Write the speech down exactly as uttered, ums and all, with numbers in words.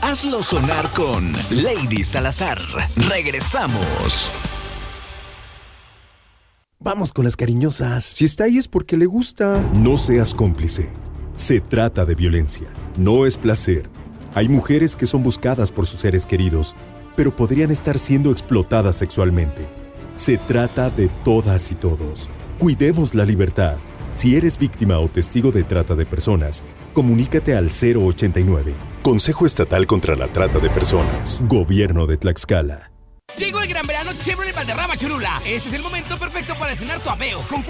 Hazlo sonar con Lady Salazar. Regresamos. Vamos con las cariñosas. Si está ahí es porque le gusta. No seas cómplice. Se trata de violencia. No es placer. Hay mujeres que son buscadas por sus seres queridos, pero podrían estar siendo explotadas sexualmente. Se trata de todas y todos. Cuidemos la libertad. Si eres víctima o testigo de trata de personas, comunícate al cero ochenta y nueve. Consejo Estatal contra la Trata de Personas. Gobierno de Tlaxcala. Llegó el gran verano Chevrolet Valderrama Cholula. Este es el momento perfecto para estrenar tu Aveo con